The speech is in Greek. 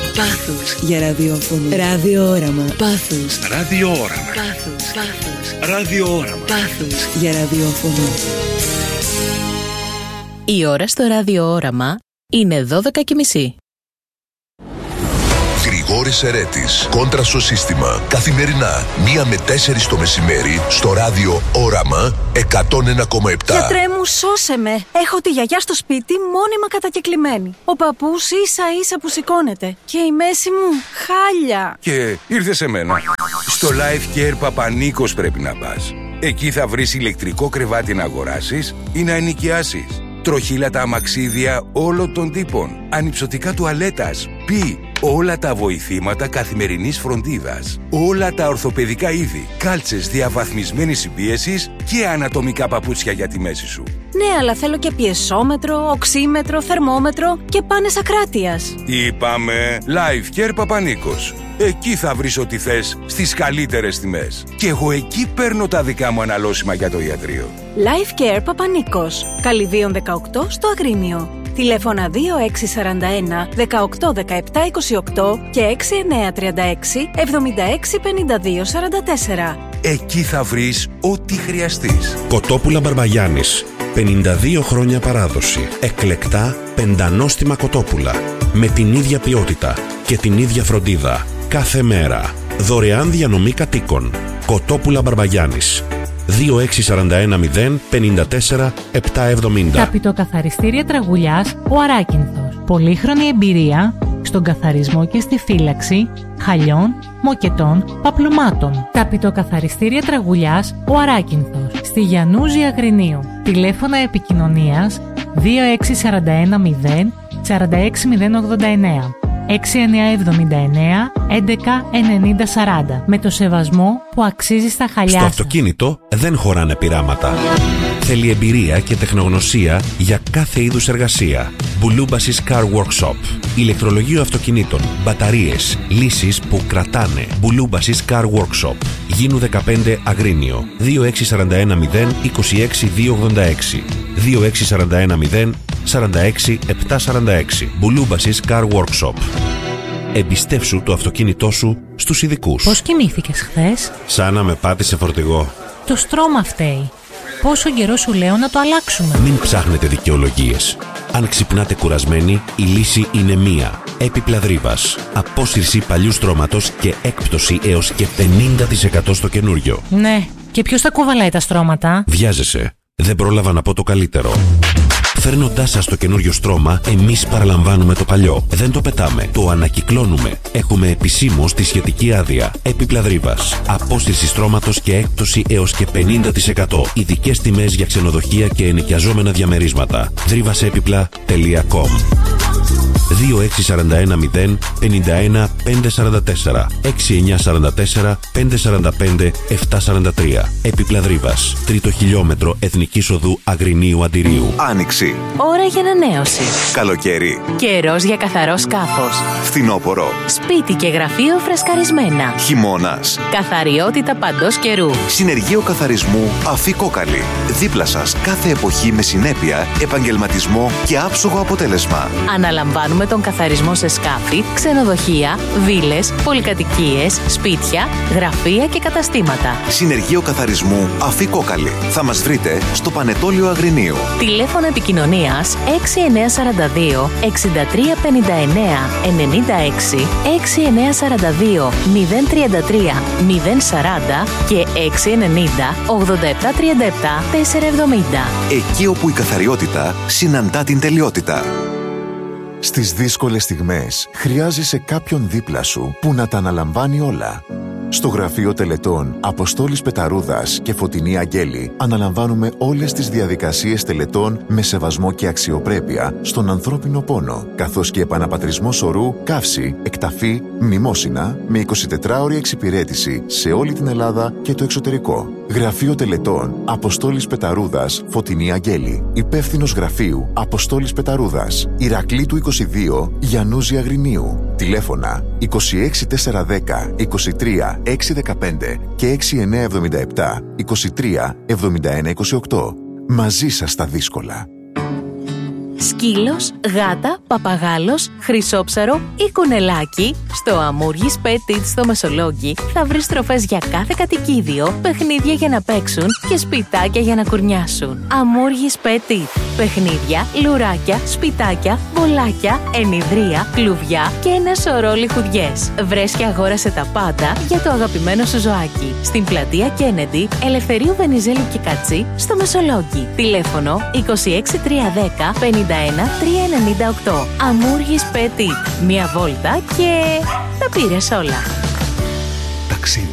Πάθος για ραδιόφωνο. Ραδιόραμα. Πάθος. Ραδιόραμα. Πάθος. Ραδιόραμα. Πάθος για ραδιόφωνο. Η ώρα στο ραδιόραμα είναι 12:30. Γρηγόρης Ερέτης, κόντρα στο σύστημα. Καθημερινά, 1 με 4 το μεσημέρι, στο ράδιο Όραμα 101,7. Γιατρέ μου, σώσε με. Έχω τη γιαγιά στο σπίτι μόνιμα κατακεκλημένη. Ο παππούς ίσα ίσα που σηκώνεται. Και η μέση μου, χάλια. Και ήρθε σε μένα. Στο Life Care Παπανίκος πρέπει να πας. Εκεί θα βρεις ηλεκτρικό κρεβάτι να αγοράσεις ή να ενοικιάσεις. Τροχύλατα αμαξίδια όλων των τύπων. Ανυψωτικά τουαλέτας. Όλα τα βοηθήματα καθημερινής φροντίδας. Όλα τα ορθοπαιδικά είδη. Κάλτσες διαβαθμισμένης συμπίεσης και ανατομικά παπούτσια για τη μέση σου. Ναι, αλλά θέλω και πιεσόμετρο, οξύμετρο, θερμόμετρο και πάνες ακράτειας. Είπαμε Life Care Παπανίκος. Εκεί θα βρεις ό,τι θες στις καλύτερες τιμές. Και εγώ εκεί παίρνω τα δικά μου αναλώσιμα για το ιατρείο. Life Care Παπανίκος. Καλυδίων 18 στο Αγρίνιο. Τηλέφωνα 2641 18 17 28 και 6936 76 52 44. Εκεί θα βρεις ό,τι χρειαστείς. Κοτόπουλα Μπαρμπαγιάννης. 52 χρόνια παράδοση. Εκλεκτά πεντανόστιμα κοτόπουλα. Με την ίδια ποιότητα και την ίδια φροντίδα. Κάθε μέρα. Δωρεάν διανομή κατοίκων. Κοτόπουλα Μπαρμπαγιάννης. 2641 054 770. Καπιτοκαθαριστήρια Τραγουλιάς ο Αράκινθος. Πολύχρονη εμπειρία στον καθαρισμό και στη φύλαξη χαλιών, μοκετών, παπλουμάτων. Καπιτοκαθαριστήρια Τραγουλιάς ο Αράκινθος. Στη Γιαννούζη Αγρινίου. Τηλέφωνα επικοινωνίας 2641 0 46 089. 6979 11 90 40. Με το σεβασμό που αξίζει στα χαλιά Στο σας. αυτοκίνητο δεν χωράνε πειράματα. Θέλει εμπειρία και τεχνογνωσία για κάθε είδους εργασία. Μπουλούμπασης Car Workshop. Ηλεκτρολογείο αυτοκινήτων, μπαταρίες, λύσεις που κρατάνε. Μπουλούμπασης Car Workshop. Γίνου 15 Αγρίνιο. 2641 0 26 286. 2641 0 46 746. Μπουλούμπασης Car Workshop. Εμπιστεύσου το αυτοκίνητό σου στους ειδικούς. Πώς κοιμήθηκες χθες? Σαν να με πάτησε φορτηγό. Το στρώμα φταίει. Πόσο καιρό σου λέω να το αλλάξουμε? Μην ψάχνετε δικαιολογίες. Αν ξυπνάτε κουρασμένοι, η λύση είναι μία. Επιπλαδρύβας. Απόσυρση παλιού στρώματος και έκπτωση έως και 50% στο καινούριο. Ναι, και ποιος θα κουβαλάει τα στρώματα? Βιάζεσαι. Δεν πρόλαβα να πω το καλύτερο. Φέρνοντάς σας το καινούριο στρώμα, εμείς παραλαμβάνουμε το παλιό. Δεν το πετάμε, το ανακυκλώνουμε. Έχουμε επισήμως τη σχετική άδεια. Επιπλαδρύβας. Απόσυρση στρώματος και έκπτωση έως και 50%. Ειδικές τιμές για ξενοδοχεία και ενοικιαζόμενα διαμερίσματα. δρύβασεπιπλα.com 2641 0 51 544 6944 545 743. Επιπλαδρύβας. Τρίτο χιλιόμετρο Εθνικής Οδού Αγρινίου Αντιρίου. Άνοιξη. Ώρα για ανανέωση. Καλοκαίρι. Καιρός για καθαρό σκάφος. Φθινόπωρο. Σπίτι και γραφείο φρεσκαρισμένα. Χειμώνας. Καθαριότητα παντός καιρού. Συνεργείο καθαρισμού Αφικόκαλη. Δίπλα σας κάθε εποχή με συνέπεια, επαγγελματισμό και άψογο αποτέλεσμα. Αναλαμβάνουμε τον καθαρισμό σε σκάφη, ξενοδοχεία, βίλες, πολυκατοικίες, σπίτια, γραφεία και καταστήματα. Συνεργείο καθαρισμού Αφικόκαλη. Θα μας βρείτε στο Πανετόλιο Αγρινίου. Τηλέφωνο επικοινωνίας 6942 6359 96 6942 033 040 και 690 8737 470. Εκεί όπου η καθαριότητα συναντά την τελειότητα. Στις δύσκολες στιγμές χρειάζεσαι κάποιον δίπλα σου που να τα αναλαμβάνει όλα. Στο Γραφείο Τελετών Αποστόλης Πεταρούδας και Φωτεινή Αγγέλη αναλαμβάνουμε όλες τις διαδικασίες τελετών με σεβασμό και αξιοπρέπεια στον ανθρώπινο πόνο, καθώς και επαναπατρισμό σωρού, καύση, εκταφή, μνημόσυνα με 24ωρη εξυπηρέτηση σε όλη την Ελλάδα και το εξωτερικό. Γραφείο Τελετών Αποστόλης Πεταρούδας Φωτεινή Αγγέλη. Υπεύθυνος γραφείου Αποστόλης Πεταρούδας. Ηρακλήτου 22, Γιαννούζη Αγρινίου. Τηλέφωνα 26410 23 615 και 6977 23 71 28. Μαζί σας στα δύσκολα. σκύλος, γάτα, παπαγάλος, χρυσόψαρο ή κουνελάκι, στο Αμούργης Petit στο Μεσολόγγι θα βρεις τροφές για κάθε κατοικίδιο, παιχνίδια για να παίξουν και σπιτάκια για να κουρνιάσουν. Αμούργης Petit. Παιχνίδια, λουράκια, σπιτάκια, μπολάκια, ενιδρία, κλουβιά και ένα σωρό λιχουδιές. Βρες και αγόρασε τα πάντα για το αγαπημένο σου ζωάκι. Στην πλατεία Kennedy, Ελευθερίου Βενιζέλου και Κατσί, στο Μεσολόγγι. Τηλέφωνο 26310 51 398. Αμούργης Petit. Μία βόλτα και τα πήρες όλα. Ταξίδι.